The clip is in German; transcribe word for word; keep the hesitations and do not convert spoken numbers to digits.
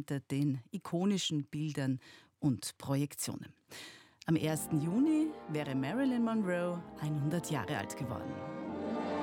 hinter den ikonischen Bildern und Projektionen. Am ersten Juni wäre Marilyn Monroe hundert Jahre alt geworden.